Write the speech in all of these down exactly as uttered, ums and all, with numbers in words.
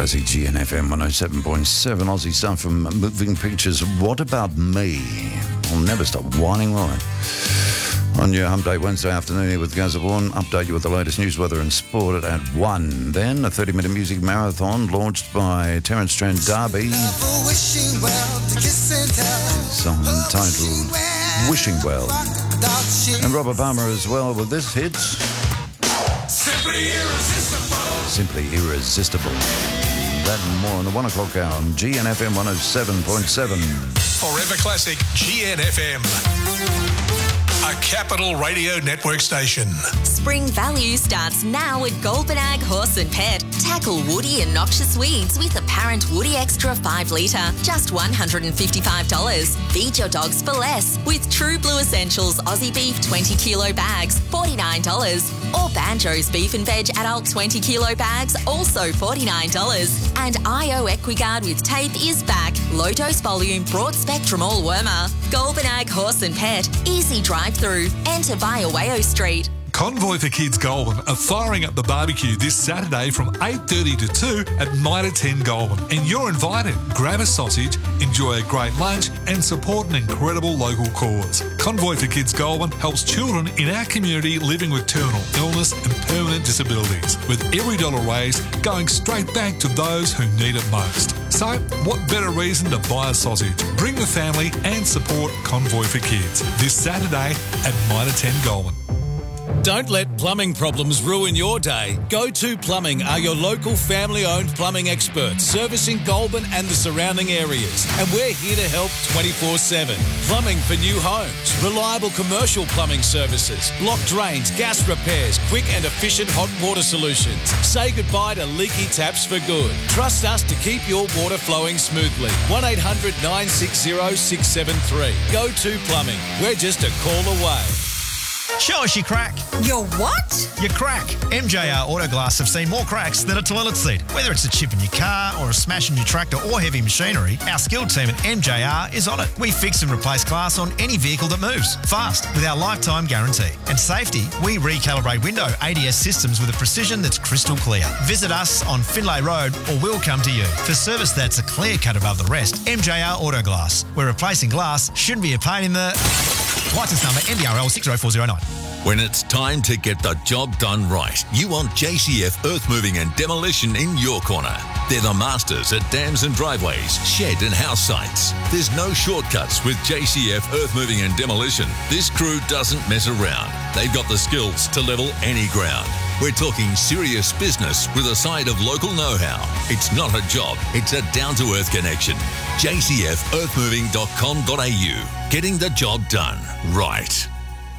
Classic G N F M one oh seven point seven. Aussie stuff from Moving Pictures. What About Me? I'll never stop whining, will I? On your Hump Day Wednesday afternoon here with Gaza Vaughan. Update you with the latest news, weather and sport at one. Then a thirty-minute music marathon launched by Terence Trent D'Arby. Song titled Wishing Well. And Robert Palmer as well with this hit. Simply irresistible. Simply irresistible. That and more on the one o'clock hour on G N F M one oh seven point seven. Forever Classic G N F M. A Capital Radio Network station. Spring value starts now at Goulburn Ag Horse and Pet. Tackle woody and noxious weeds with Apparent Woody Extra five litre, just one hundred fifty-five dollars. Feed your dogs for less with True Blue Essentials Aussie Beef twenty kilo bags, forty-nine dollars. Or Banjo's Beef and Veg Adult twenty kilo bags, also forty-nine dollars. And I O Equiguard with tape is back. Low dose volume, broad spectrum all wormer. Goulburn Ag Horse and Pet. Easy drive through. Enter via Wayo Street. Convoy for Kids Goulburn are firing up the barbecue this Saturday from eight thirty to two at Mitre ten Goulburn. And you're invited. Grab a sausage, enjoy a great lunch and support an incredible local cause. Convoy for Kids Goulburn helps children in our community living with terminal illness and permanent disabilities, with every dollar raised going straight back to those who need it most. So, what better reason to buy a sausage? Bring the family and support Convoy for Kids this Saturday at Mitre ten Goulburn. Don't let plumbing problems ruin your day. Go To Plumbing are your local family-owned plumbing experts, servicing Goulburn and the surrounding areas. And we're here to help twenty-four seven. Plumbing for new homes, reliable commercial plumbing services, block drains, gas repairs, quick and efficient hot water solutions. Say goodbye to leaky taps for good. Trust us to keep your water flowing smoothly. one eight hundred nine six zero six seven three. Go To Plumbing. We're just a call away. Show us your crack. Your what? Your crack. M J R Autoglass have seen more cracks than a toilet seat. Whether it's a chip in your car or a smash in your tractor or heavy machinery, our skilled team at M J R is on it. We fix and replace glass on any vehicle that moves, fast, with our lifetime guarantee. And safety, we recalibrate window A D S systems with a precision that's crystal clear. Visit us on Finlay Road or we'll come to you. For service that's a clear cut above the rest, M J R Autoglass. Where replacing glass shouldn't be a pain in the... License number M D R L six oh four oh nine. When it's time to get the job done right, you want J C F Earth Moving and Demolition in your corner. They're the masters at dams and driveways, shed and house sites. There's no shortcuts with J C F Earth Moving and Demolition. This crew doesn't mess around. They've got the skills to level any ground. We're talking serious business with a side of local know-how. It's not a job, it's a down-to-earth connection. J C F earth moving dot com dot a u. Getting the job done right.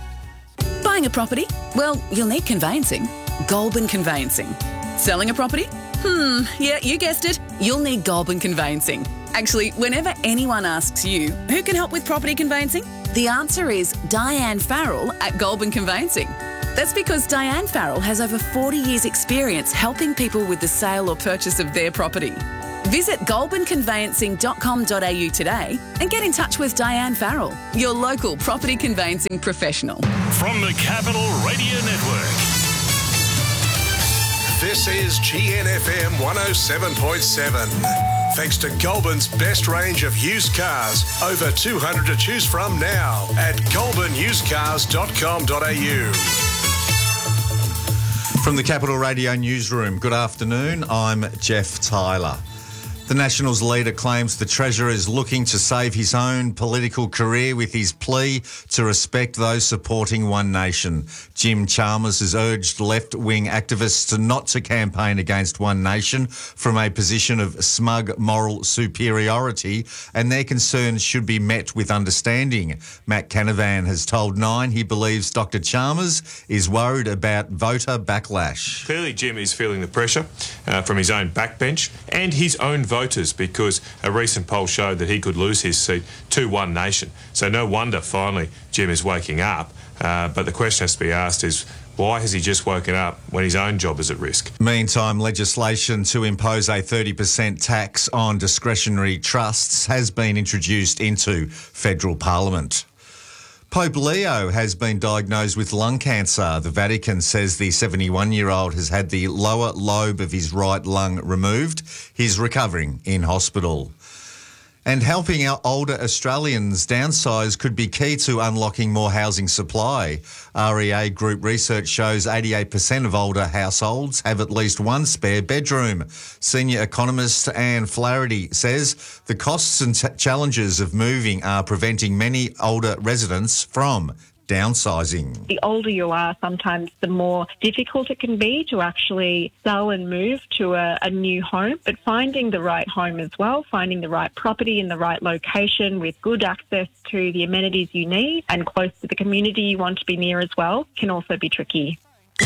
Buying a property? Well, you'll need conveyancing. Goulburn Conveyancing. Selling a property? Hmm, yeah, you guessed it. You'll need Goulburn Conveyancing. Actually, whenever anyone asks you, who can help with property conveyancing? The answer is Diane Farrell at Goulburn Conveyancing. That's because Diane Farrell has over forty years' experience helping people with the sale or purchase of their property. Visit goulburn conveyancing dot com dot a u today and get in touch with Diane Farrell, your local property conveyancing professional. From the Capital Radio Network, This is G N F M one oh seven point seven. Thanks to Goulburn's best range of used cars. Over two hundred to choose from now at goulburn used cars dot com dot a u. From the Capital Radio Newsroom, good afternoon. I'm Jeff Tyler. The Nationals leader claims the Treasurer is looking to save his own political career with his plea to respect those supporting One Nation. Jim Chalmers has urged left-wing activists to not to campaign against One Nation from a position of smug moral superiority, and their concerns should be met with understanding. Matt Canavan has told Nine he believes Doctor Chalmers is worried about voter backlash. Clearly, Jim is feeling the pressure uh, from his own backbench and his own voters. Voters, because a recent poll showed that he could lose his seat to One Nation. So no wonder finally Jim is waking up. Uh, but the question has to be asked is, why has he just woken up when his own job is at risk? Meantime, legislation to impose a thirty percent tax on discretionary trusts has been introduced into federal parliament. Pope Leo has been diagnosed with lung cancer. The Vatican says the seventy-one-year-old has had the lower lobe of his right lung removed. He's recovering in hospital. And helping our older Australians downsize could be key to unlocking more housing supply. R E A Group research shows eighty-eight percent of older households have at least one spare bedroom. Senior economist Anne Flaherty says the costs and t- challenges of moving are preventing many older residents from downsizing. The older you are, sometimes the more difficult it can be to actually sell and move to a, a new home. But finding the right home as well, finding the right property in the right location with good access to the amenities you need and close to the community you want to be near as well, can also be tricky.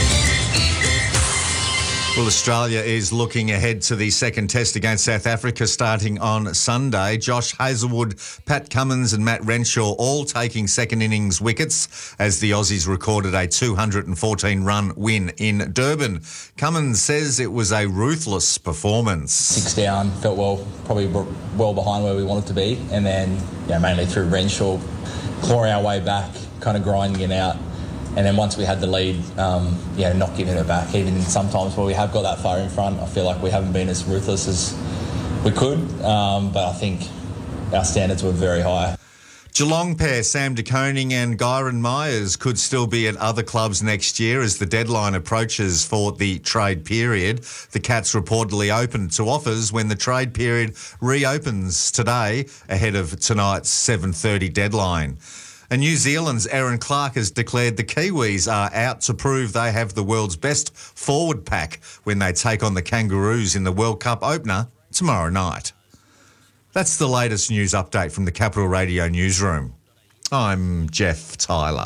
Well, Australia is looking ahead to the second test against South Africa starting on Sunday. Josh Hazlewood, Pat Cummins and Matt Renshaw all taking second innings wickets as the Aussies recorded a two hundred fourteen run win in Durban. Cummins says it was a ruthless performance. Six down, felt well, probably well behind where we wanted to be, and then you know, mainly through Renshaw, clawing our way back, kind of grinding it out. And then once we had the lead, um, yeah, not giving it back. Even sometimes where we have got that far in front, I feel like we haven't been as ruthless as we could. Um, but I think our standards were very high. Geelong pair Sam De Koning and Gyron Myers could still be at other clubs next year as the deadline approaches for the trade period. The Cats reportedly opened to offers when the trade period reopens today ahead of tonight's seven thirty deadline. And New Zealand's Erin Clark has declared the Kiwis are out to prove they have the world's best forward pack when they take on the Kangaroos in the World Cup opener tomorrow night. That's the latest news update from the Capital Radio newsroom. I'm Jeff Tyler.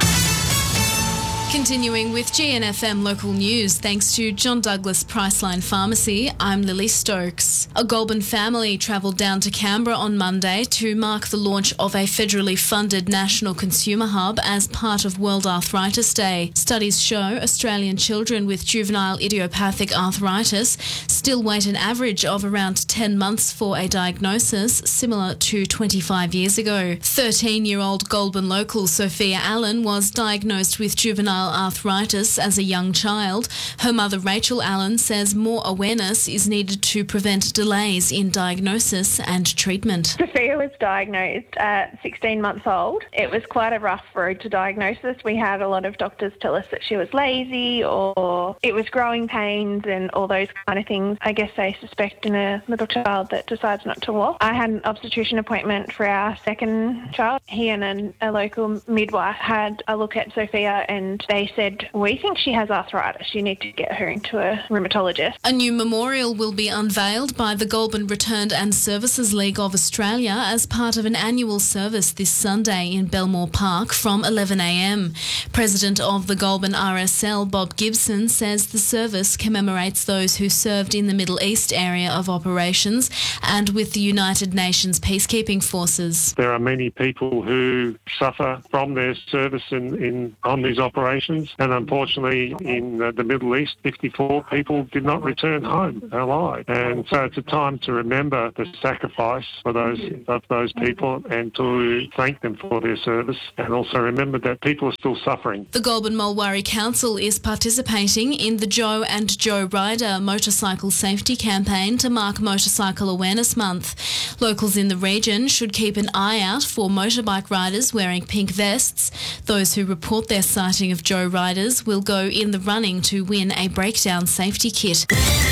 Continuing with G N F M local news, thanks to John Douglas Priceline Pharmacy, I'm Lily Stokes. A Goulburn family travelled down to Canberra on Monday to mark the launch of a federally funded national consumer hub as part of World Arthritis Day. Studies show Australian children with juvenile idiopathic arthritis still wait an average of around ten months for a diagnosis, similar to twenty-five years ago. thirteen-year-old Goulburn local Sophia Allen was diagnosed with juvenile arthritis as a young child. Her mother Rachel Allen says more awareness is needed to prevent delays in diagnosis and treatment. Sophia was diagnosed at sixteen months old. It was quite a rough road to diagnosis. We had a lot of doctors tell us that she was lazy or it was growing pains and all those kind of things. I guess they suspect in a little child that decides not to walk. I had an obstetrician appointment for our second child. He and an, a local midwife had a look at Sophia and they said, we think she has arthritis. You need to get her into a rheumatologist. A new memorial will be unveiled by the Goulburn Returned and Services League of Australia as part of an annual service this Sunday in Belmore Park from eleven a m. President of the Goulburn R S L, Bob Gibson, says the service commemorates those who served in the Middle East area of operations and with the United Nations peacekeeping forces. There are many people who suffer from their service in, in on these operations. And unfortunately, in the Middle East, fifty-four people did not return home alive. And so it's a time to remember the sacrifice for those of those people and to thank them for their service and also remember that people are still suffering. The Goulburn Mulwaree Council is participating in the Joe and Joe Rider motorcycle safety campaign to mark Motorcycle Awareness Month. Locals in the region should keep an eye out for motorbike riders wearing pink vests. Those who report their sighting of Joe Riders will go in the running to win a breakdown safety kit.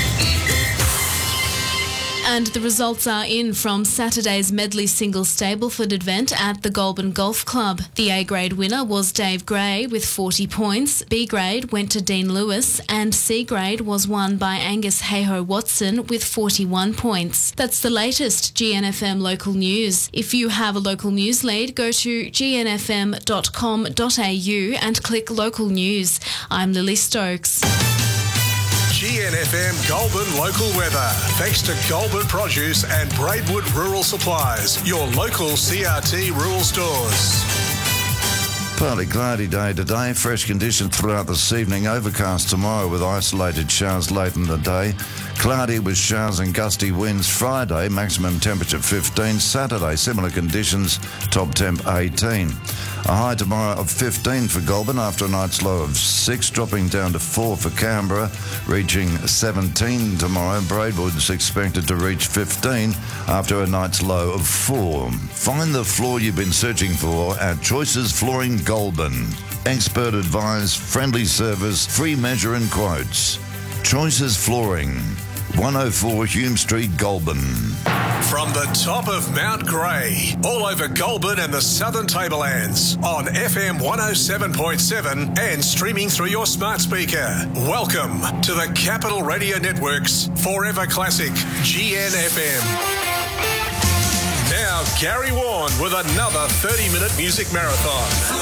And the results are in from Saturday's Medley Singles Stableford event at the Goulburn Golf Club. The A-grade winner was Dave Gray with forty points, B-grade went to Dean Lewis, and C-grade was won by Angus Hayho Watson with forty-one points. That's the latest G N F M local news. If you have a local news lead, go to g n f m dot com dot a u and click local news. I'm Lily Stokes. G N F M Goulburn local weather. Thanks to Goulburn Produce and Braidwood Rural Supplies, your local C R T rural stores. Partly cloudy day today, fresh conditions throughout this evening, overcast tomorrow with isolated showers late in the day. Cloudy with showers and gusty winds Friday, maximum temperature fifteen. Saturday, similar conditions, top temp eighteen. A high tomorrow of fifteen for Goulburn after a night's low of six, dropping down to four for Canberra, reaching seventeen tomorrow. Braidwood's expected to reach fifteen after a night's low of four. Find the floor you've been searching for at Choices Flooring Goulburn. Expert advice, friendly service, free measure and quotes. Choices Flooring, one oh four Hume Street, Goulburn. From the top of Mount Grey, all over Goulburn and the Southern Tablelands, on F M one oh seven point seven and streaming through your smart speaker. Welcome to the Capital Radio Network's Forever Classic G N F M. Now, Gary Warren with another thirty-minute music marathon.